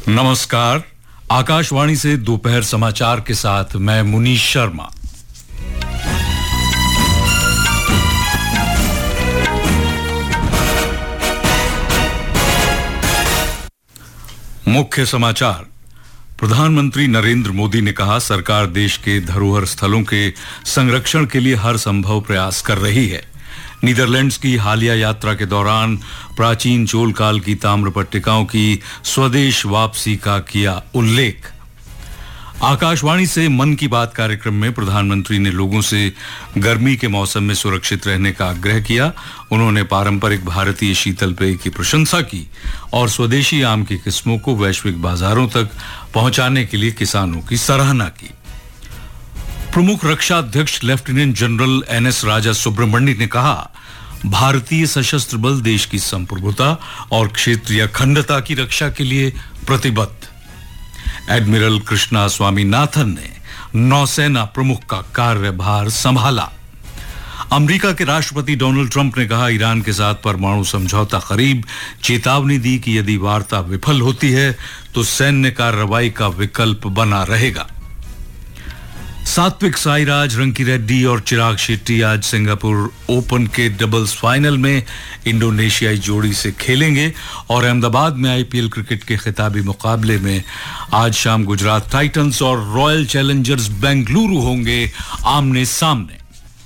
नमस्कार। आकाशवाणी से दोपहर समाचार के साथ मैं मुनीश शर्मा। मुख्य समाचार। प्रधानमंत्री नरेंद्र मोदी ने कहा, सरकार देश के धरोहर स्थलों के संरक्षण के लिए हर संभव प्रयास कर रही है। नीदरलैंड्स की हालिया यात्रा के दौरान प्राचीन चोल काल की ताम्र पट्टिकाओं की स्वदेश वापसी का किया उल्लेख। आकाशवाणी से मन की बात कार्यक्रम में प्रधानमंत्री ने लोगों से गर्मी के मौसम में सुरक्षित रहने का आग्रह किया। उन्होंने पारंपरिक भारतीय शीतल पेय की प्रशंसा की और स्वदेशी आम की किस्मों को वैश्विक बाजारों तक पहुंचाने के लिए किसानों की सराहना की। प्रमुख रक्षा अध्यक्ष लेफ्टिनेंट जनरल एनएस राजा सुब्रमण्यम ने कहा, भारतीय सशस्त्र बल देश की संप्रभुता और क्षेत्रीय अखंडता की रक्षा के लिए प्रतिबद्ध। एडमिरल कृष्णा स्वामीनाथन ने नौसेना प्रमुख का कार्यभार संभाला। अमेरिका के राष्ट्रपति डोनाल्ड ट्रंप ने कहा, ईरान के साथ परमाणु समझौता करीब, चेतावनी दी कि यदि वार्ता विफल होती है तो सैन्य कार्रवाई का विकल्प बना रहेगा। सात्विक साईराज, रंकी रेड्डी और चिराग शेट्टी आज सिंगापुर ओपन के डबल्स फाइनल में इंडोनेशियाई जोड़ी से खेलेंगे और अहमदाबाद में आईपीएल क्रिकेट के खिताबी मुकाबले में आज शाम गुजरात टाइटंस और रॉयल चैलेंजर्स बेंगलुरु होंगे आमने सामने।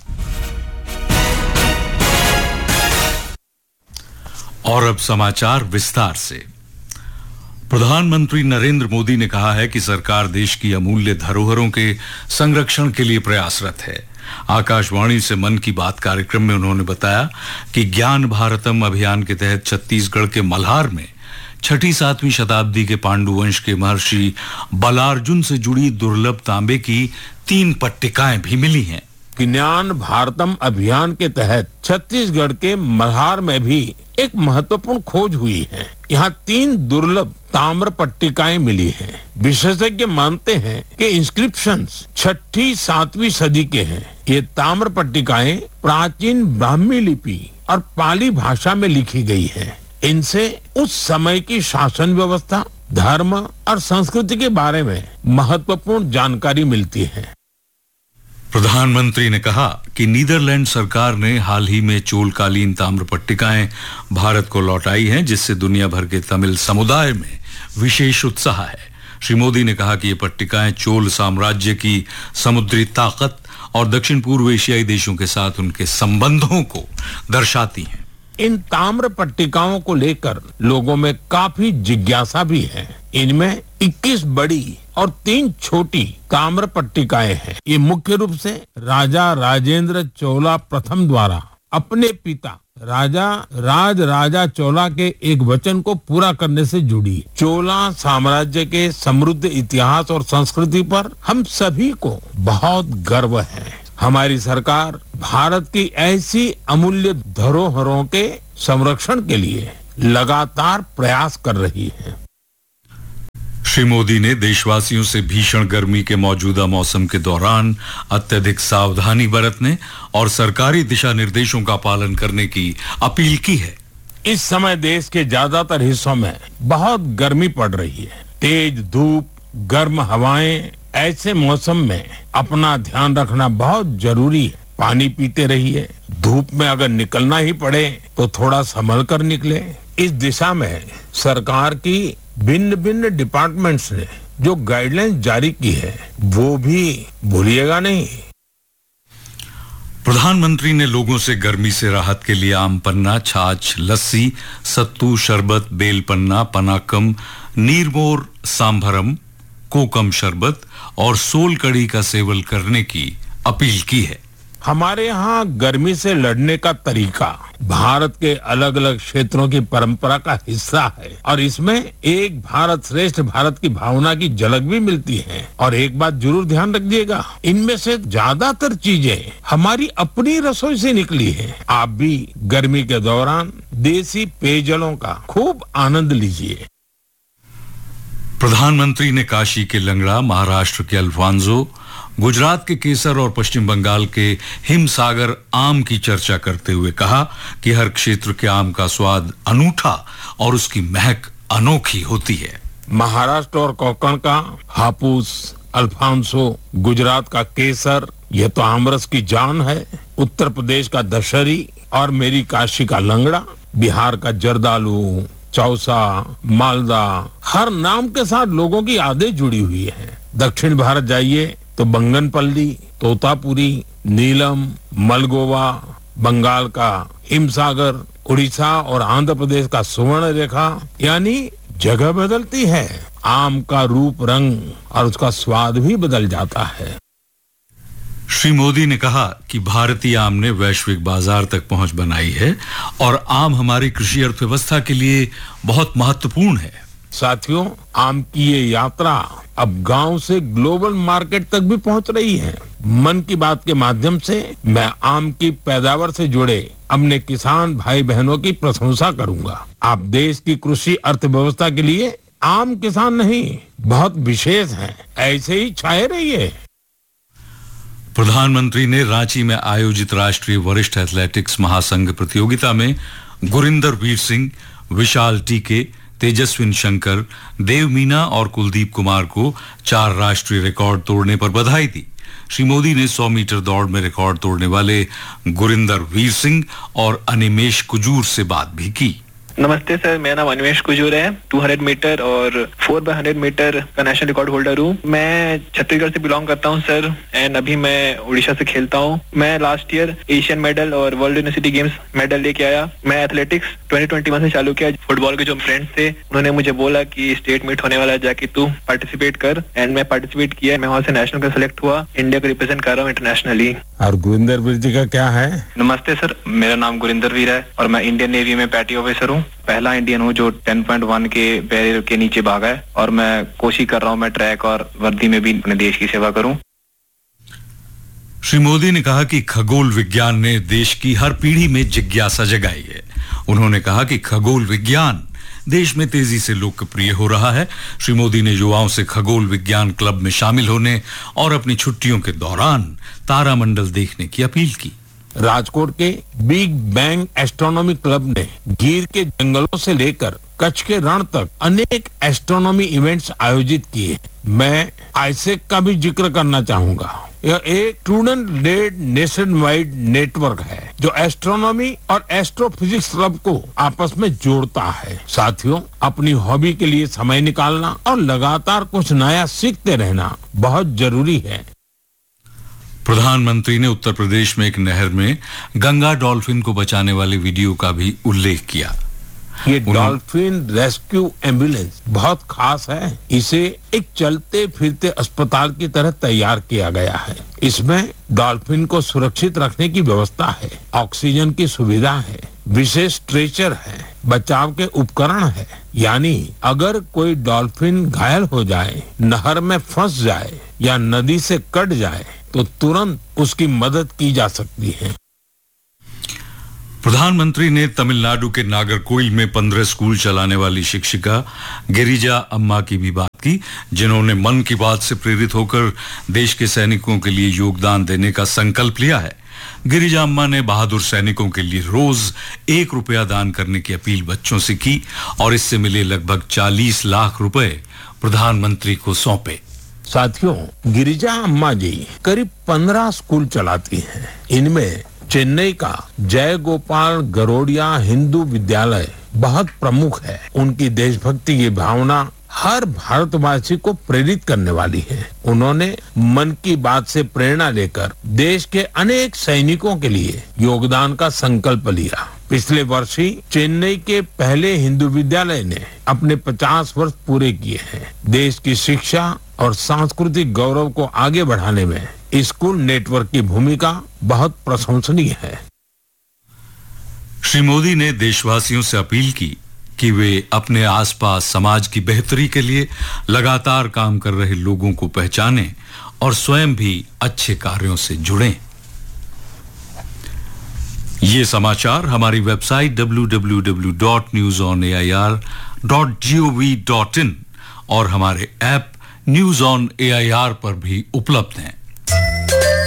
और अब समाचार विस्तार से। प्रधानमंत्री नरेंद्र मोदी ने कहा है कि सरकार देश की अमूल्य धरोहरों के संरक्षण के लिए प्रयासरत है। आकाशवाणी से मन की बात कार्यक्रम में उन्होंने बताया कि ज्ञान भारतम अभियान के तहत छत्तीसगढ़ के मल्हार में 6ठी-7वीं शताब्दी के पांडु वंश के महर्षि बलार्जुन से जुड़ी दुर्लभ तांबे की 3 पट्टिकाएं भी मिली हैं। ज्ञान भारतम अभियान के तहत छत्तीसगढ़ के मल्हार में भी एक महत्वपूर्ण खोज हुई है। यहाँ 3 दुर्लभ ताम्र पट्टिकाएं मिली हैं। विशेषज्ञ मानते हैं कि इंस्क्रिप्शंस 6ठी-7वीं सदी के हैं। ये ताम्र पट्टिकाएं प्राचीन ब्राह्मी लिपि और पाली भाषा में लिखी गई है। इनसे उस समय की शासन व्यवस्था, धर्म और संस्कृति के बारे में महत्वपूर्ण जानकारी मिलती है। प्रधानमंत्री ने कहा कि नीदरलैंड सरकार ने हाल ही में चोलकालीन ताम्र पट्टिकाएं भारत को लौटाई हैं, जिससे दुनिया भर के तमिल समुदाय में विशेष उत्साह है। श्री मोदी ने कहा कि ये पट्टिकाएं चोल साम्राज्य की समुद्री ताकत और दक्षिण पूर्व एशियाई देशों के साथ उनके संबंधों को दर्शाती हैं। इन ताम्र पट्टिकाओं को लेकर लोगों में काफी जिज्ञासा भी है। इनमें 21 बड़ी और 3 छोटी ताम्र पट्टिकाएं हैं। ये मुख्य रूप से राजा राजेंद्र चोला प्रथम द्वारा अपने पिता राजा चोला के एक वचन को पूरा करने से जुड़ी। चोला साम्राज्य के समृद्ध इतिहास और संस्कृति पर हम सभी को बहुत गर्व है। हमारी सरकार भारत की ऐसी अमूल्य धरोहरों के संरक्षण के लिए लगातार प्रयास कर रही है। श्री मोदी ने देशवासियों से भीषण गर्मी के मौजूदा मौसम के दौरान अत्यधिक सावधानी बरतने और सरकारी दिशा निर्देशों का पालन करने की अपील की है। इस समय देश के ज्यादातर हिस्सों में बहुत गर्मी पड़ रही है। तेज धूप, गर्म हवाएं, ऐसे मौसम में अपना ध्यान रखना बहुत जरूरी है। पानी पीते रहिए। धूप में अगर निकलना ही पड़े तो थोड़ा संभल कर निकले। इस दिशा में सरकार की भिन्न डिपार्टमेंट्स ने जो गाइडलाइंस जारी की है वो भी भूलिएगा नहीं। प्रधानमंत्री ने लोगों से गर्मी से राहत के लिए आम पन्ना, छाछ, लस्सी, सत्तू, शरबत, बेल पन्ना, पनाकम, नीरमोर सांभरम, कोकम शरबत और सोल कड़ी का सेवन करने की अपील की है। हमारे यहाँ गर्मी से लड़ने का तरीका भारत के अलग अलग क्षेत्रों की परंपरा का हिस्सा है और इसमें एक भारत श्रेष्ठ भारत की भावना की झलक भी मिलती है। और एक बात जरूर ध्यान रखिएगा, इनमें से ज्यादातर चीजें हमारी अपनी रसोई से निकली है। आप भी गर्मी के दौरान देसी पेयजलों का खूब आनंद लीजिए। प्रधानमंत्री ने काशी के लंगड़ा, महाराष्ट्र के अल्फांजो, गुजरात के केसर और पश्चिम बंगाल के हिमसागर आम की चर्चा करते हुए कहा कि हर क्षेत्र के आम का स्वाद अनूठा और उसकी महक अनोखी होती है। महाराष्ट्र और कोंकण का हापुस, अल्फांसो, गुजरात का केसर, यह तो आमरस की जान है। उत्तर प्रदेश का दशहरी और मेरी काशी का लंगड़ा, बिहार का जर्दालू, चौसा, मालदा, हर नाम के साथ लोगों की यादें जुड़ी हुई हैं। दक्षिण भारत जाइए तो बंगनपल्ली, तोतापुरी, नीलम, मलगोवा, बंगाल का हिमसागर, उड़ीसा और आंध्र प्रदेश का सुवर्ण रेखा, यानी जगह बदलती है, आम का रूप रंग और उसका स्वाद भी बदल जाता है। श्री मोदी ने कहा कि भारतीय आम ने वैश्विक बाजार तक पहुंच बनाई है और आम हमारी कृषि अर्थव्यवस्था के लिए बहुत महत्वपूर्ण है। साथियों, आम की ये यात्रा अब गांव से ग्लोबल मार्केट तक भी पहुंच रही है। मन की बात के माध्यम से मैं आम की पैदावार से जुड़े अपने किसान भाई बहनों की प्रशंसा करूंगा। आप देश की कृषि अर्थव्यवस्था के लिए आम किसान नहीं, बहुत विशेष हैं। ऐसे ही छाए रहिए। प्रधानमंत्री ने रांची में आयोजित राष्ट्रीय वरिष्ठ एथलेटिक्स महासंघ प्रतियोगिता में गुरिंदर वीर सिंह, विशाल टीके, तेजस्विन शंकर, देव मीना और कुलदीप कुमार को 4 राष्ट्रीय रिकॉर्ड तोड़ने पर बधाई दी। श्री मोदी ने 100 मीटर दौड़ में रिकॉर्ड तोड़ने वाले गुरिंदर वीर सिंह और अनिमेश कुजूर से बात भी की। नमस्ते सर, मेरा नाम अनिमेश कुजूर है। 200 मीटर और 4x100 मीटर का नेशनल रिकॉर्ड होल्डर हूँ। मैं छत्तीसगढ़ से बिलोंग करता हूँ सर, एंड अभी मैं उड़ीसा से खेलता हूँ। मैं लास्ट ईयर एशियन मेडल और वर्ल्ड यूनिवर्सिटी गेम्स मेडल लेके आया। मैं एथलेटिक्स 2021 से चालू किया। फुटबॉल के जो फ्रेंड्स थे उन्होंने मुझे बोला कि स्टेट मीट होने वाला है, जाके तू पार्टिसिपेट कर, एंड मैं पार्टिसिपेट किया। मैं वहाँ से नेशनल का सिलेक्ट हुआ, इंडिया को रिप्रेजेंट कर रहा हूँ इंटरनेशनली। और गुरिंदर वीर जी का क्या है? नमस्ते सर, मेरा नाम गुरिंदर वीर है और मैं इंडियन नेवी में पैटी ऑफिसर हूँ। पहला इंडियन हूँ जो 10.1 के बैरियर के नीचे भागा है और मैं कोशिश कर रहा हूँ मैं ट्रैक और वर्दी में भी अपने देश की सेवा करूँ। श्री मोदी ने कहा कि खगोल विज्ञान ने देश की हर पीढ़ी में जिज्ञासा जगाई है। उन्होंने कहा कि खगोल विज्ञान देश में तेजी से लोकप्रिय हो रहा है। श्री मोदी ने युवाओं से खगोल विज्ञान क्लब में शामिल होने और अपनी छुट्टियों के दौरान तारामंडल देखने की अपील की। राजकोट के बिग बैंग एस्ट्रोनॉमी क्लब ने गिर के जंगलों से लेकर कच्छ के रण तक अनेक एस्ट्रोनॉमी इवेंट्स आयोजित किए। मैं आईसेक का भी जिक्र करना चाहूंगा। यह एक student lead nation wide network है जो एस्ट्रोनॉमी और एस्ट्रोफिजिक्स क्लब को आपस में जोड़ता है। साथियों, अपनी हॉबी के लिए समय निकालना और लगातार कुछ नया सीखते रहना बहुत जरूरी है। प्रधानमंत्री ने उत्तर प्रदेश में एक नहर में गंगा डॉल्फिन को बचाने वाले वीडियो का भी उल्लेख किया। ये डॉल्फिन रेस्क्यू एम्बुलेंस बहुत खास है। इसे एक चलते फिरते अस्पताल की तरह तैयार किया गया है। इसमें डॉल्फिन को सुरक्षित रखने की व्यवस्था है, ऑक्सीजन की सुविधा है, विशेष स्ट्रेचर है, बचाव के उपकरण है। यानी अगर कोई डॉल्फिन घायल हो जाए, नहर में फंस जाए या नदी से कट जाए तो तुरंत उसकी मदद की जा सकती है। प्रधानमंत्री ने तमिलनाडु के नागरकोइल में 15 स्कूल चलाने वाली शिक्षिका गिरिजा अम्मा की भी बात की, जिन्होंने मन की बात से प्रेरित होकर देश के सैनिकों के लिए योगदान देने का संकल्प लिया है। गिरिजा अम्मा ने बहादुर सैनिकों के लिए रोज 1 रुपया दान करने की अपील बच्चों से की और इससे मिले लगभग 40 लाख रुपए प्रधानमंत्री को सौंपे। साथियों, गिरिजा अम्मा जी करीब 15 स्कूल चलाती हैं। इनमें चेन्नई का जय गोपाल गरोडिया हिंदू विद्यालय बहुत प्रमुख है। उनकी देशभक्ति की भावना हर भारतवासी को प्रेरित करने वाली है। उन्होंने मन की बात से प्रेरणा लेकर देश के अनेक सैनिकों के लिए योगदान का संकल्प लिया। पिछले वर्ष ही चेन्नई के पहले हिंदू विद्यालय ने अपने 50 वर्ष पूरे किए हैं। देश की शिक्षा और सांस्कृतिक गौरव को आगे बढ़ाने में स्कूल नेटवर्क की भूमिका बहुत प्रशंसनीय है। श्री मोदी ने देशवासियों से अपील की कि वे अपने आसपास समाज की बेहतरी के लिए लगातार काम कर रहे लोगों को पहचानें और स्वयं भी अच्छे कार्यों से जुड़ें। ये समाचार हमारी वेबसाइट www.newsonair.gov.in और हमारे ऐप न्यूज ऑन एआईआर पर भी उपलब्ध हैं।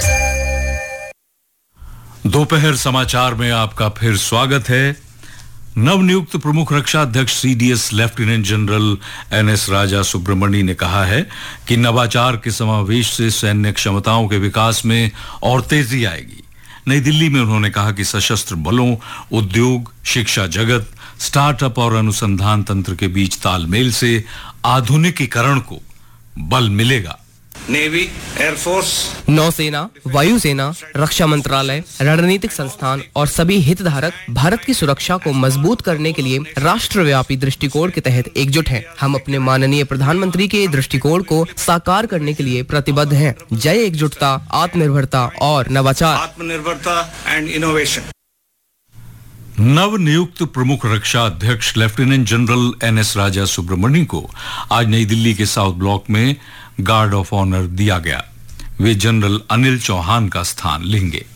दोपहर समाचार में आपका फिर स्वागत है। नवनियुक्त प्रमुख रक्षा अध्यक्ष सीडीएस लेफ्टिनेंट जनरल एनएस राजा सुब्रमणी ने कहा है कि नवाचार के समावेश से सैन्य क्षमताओं के विकास में और तेजी आएगी। नई दिल्ली में उन्होंने कहा कि सशस्त्र बलों, उद्योग, शिक्षा जगत, स्टार्टअप और अनुसंधान तंत्र के बीच तालमेल से आधुनिकीकरण को बल मिलेगा। नेवी, एयरफोर्स, नौसेना, वायुसेना, रक्षा मंत्रालय, रणनीतिक संस्थान और सभी हितधारक भारत की सुरक्षा को मजबूत करने के लिए राष्ट्रव्यापी दृष्टिकोण के तहत एकजुट हैं। हम अपने माननीय प्रधानमंत्री के दृष्टिकोण को साकार करने के लिए प्रतिबद्ध हैं। जय एकजुटता, आत्मनिर्भरता और नवाचार। आत्मनिर्भरता एंड इनोवेशन। नवनियुक्त प्रमुख रक्षा अध्यक्ष लेफ्टिनेंट जनरल एनएस राजा सुब्रमणी को आज नई दिल्ली के साउथ ब्लॉक में गार्ड ऑफ ऑनर दिया गया। वे जनरल अनिल चौहान का स्थान लेंगे।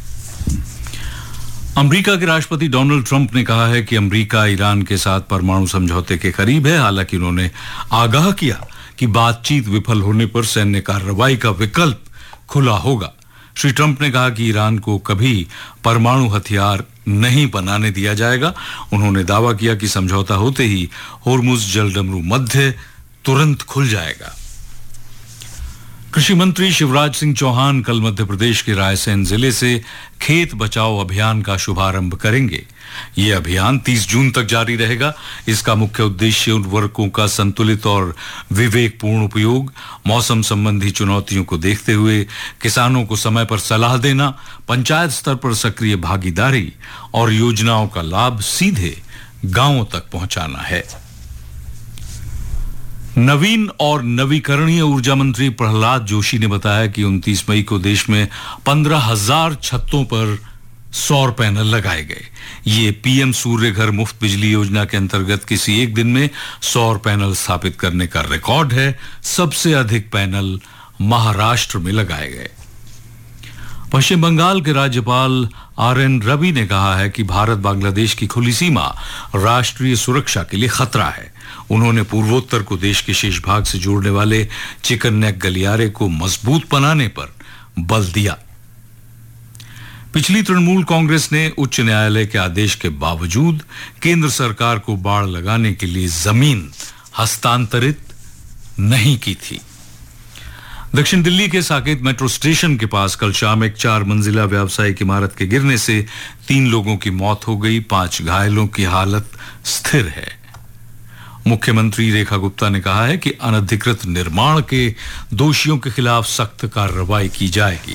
अमेरिका के राष्ट्रपति डोनाल्ड ट्रंप ने कहा है कि अमेरिका ईरान के साथ परमाणु समझौते के करीब है। हालांकि उन्होंने आगाह किया कि बातचीत विफल होने पर सैन्य कार्रवाई का विकल्प खुला होगा। श्री ट्रंप ने कहा कि ईरान को कभी परमाणु हथियार नहीं बनाने दिया जाएगा। उन्होंने दावा किया कि समझौता होते ही होर्मुज जलडमरू मध्य तुरंत खुल जाएगा। कृषि मंत्री शिवराज सिंह चौहान कल मध्य प्रदेश के रायसेन जिले से खेत बचाओ अभियान का शुभारंभ करेंगे। ये अभियान 30 जून तक जारी रहेगा। इसका मुख्य उद्देश्य उर्वरकों का संतुलित और विवेकपूर्ण उपयोग, मौसम संबंधी चुनौतियों को देखते हुए किसानों को समय पर सलाह देना, पंचायत स्तर पर सक्रिय भागीदारी और योजनाओं का लाभ सीधे गांवों तक पहुंचाना है। नवीन और नवीकरणीय ऊर्जा मंत्री प्रहलाद जोशी ने बताया कि 29 मई को देश में 15,000 छतों पर सौर पैनल लगाए गए। ये पीएम सूर्य घर मुफ्त बिजली योजना के अंतर्गत किसी एक दिन में सौर पैनल स्थापित करने का रिकॉर्ड है। सबसे अधिक पैनल महाराष्ट्र में लगाए गए। पश्चिम बंगाल के राज्यपाल आरएन रवि ने कहा है कि भारत बांग्लादेश की खुली सीमा राष्ट्रीय सुरक्षा के लिए खतरा है। उन्होंने पूर्वोत्तर को देश के शेष भाग से जोड़ने वाले चिकन नेक गलियारे को मजबूत बनाने पर बल दिया। पिछली तृणमूल कांग्रेस ने उच्च न्यायालय के आदेश के बावजूद केंद्र सरकार को बाड़ लगाने के लिए जमीन हस्तांतरित नहीं की थी। दक्षिण दिल्ली के साकेत मेट्रो स्टेशन के पास कल शाम एक 4 मंजिला व्यावसायिक इमारत के गिरने से 3 लोगों की मौत हो गई। 5 घायलों की हालत स्थिर है। मुख्यमंत्री रेखा गुप्ता ने कहा है कि अनधिकृत निर्माण के दोषियों के खिलाफ सख्त कार्रवाई की जाएगी।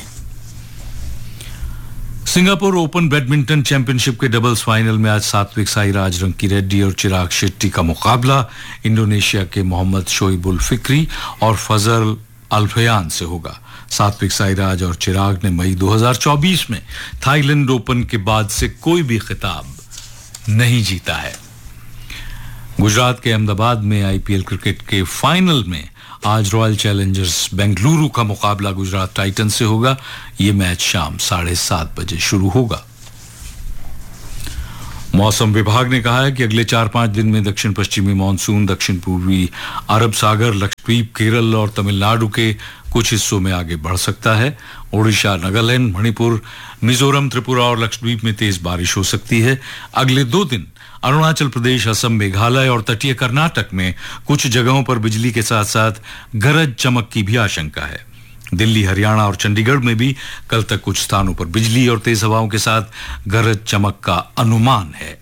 सिंगापुर ओपन बैडमिंटन चैंपियनशिप के डबल्स फाइनल में आज सात्विक साईराज, रंकीरेड्डी और चिराग शेट्टी का मुकाबला इंडोनेशिया के मोहम्मद शोइबुल फिक्री और फजल अल्फयान से होगा। सात्विक साईराज और चिराग ने मई 2024 में थाईलैंड ओपन के बाद से कोई भी खिताब नहीं जीता है। गुजरात के अहमदाबाद में आईपीएल क्रिकेट के फाइनल में आज रॉयल चैलेंजर्स बेंगलुरु का मुकाबला गुजरात टाइटंस से होगा। यह मैच शाम 7:30 बजे शुरू होगा। मौसम विभाग ने कहा है कि अगले 4-5 दिन में दक्षिण पश्चिमी मानसून दक्षिण पूर्वी अरब सागर, लक्षद्वीप, केरल और तमिलनाडु के कुछ हिस्सों में आगे बढ़ सकता है। ओडिशा, नागालैंड, मणिपुर, मिजोरम, त्रिपुरा और लक्षद्वीप में तेज बारिश हो सकती है। अगले 2 दिन अरुणाचल प्रदेश, असम, मेघालय और तटीय कर्नाटक में कुछ जगहों पर बिजली के साथ साथ गरज चमक की भी आशंका है। दिल्ली, हरियाणा और चंडीगढ़ में भी कल तक कुछ स्थानों पर बिजली और तेज हवाओं के साथ गरज चमक का अनुमान है।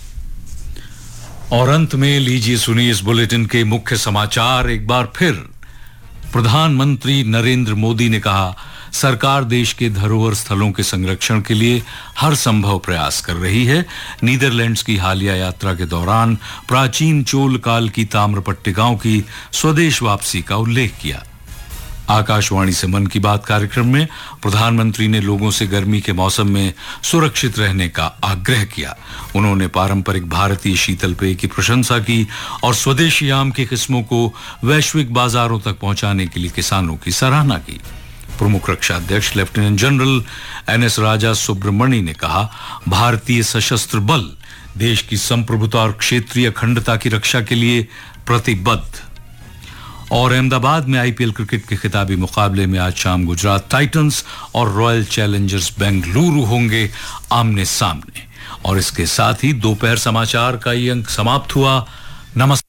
और अंत में लीजिए सुनिए इस बुलेटिन के मुख्य समाचार एक बार फिर। प्रधानमंत्री नरेंद्र मोदी ने कहा, सरकार देश के धरोहर स्थलों के संरक्षण के लिए हर संभव प्रयास कर रही है। नीदरलैंड्स की हालिया यात्रा के दौरान प्राचीन चोल काल की ताम्र पट्टिकाओं की स्वदेश वापसी का उल्लेख किया। आकाशवाणी से मन की बात कार्यक्रम में प्रधानमंत्री ने लोगों से गर्मी के मौसम में सुरक्षित रहने का आग्रह किया। उन्होंने पारंपरिक भारतीय शीतल पेय की प्रशंसा की और स्वदेशी आम की किस्मों को वैश्विक बाजारों तक पहुंचाने के लिए किसानों की सराहना की। प्रमुख रक्षा अध्यक्ष लेफ्टिनेंट जनरल एनएस राजा सुब्रमणी ने कहा, भारतीय सशस्त्र बल देश की संप्रभुता और क्षेत्रीय अखंडता की रक्षा के लिए प्रतिबद्ध। और अहमदाबाद में आईपीएल क्रिकेट के खिताबी मुकाबले में आज शाम गुजरात टाइटंस और रॉयल चैलेंजर्स बेंगलुरु होंगे आमने सामने। और इसके साथ ही दोपहर समाचार का ये अंक समाप्त हुआ। नमस्कार।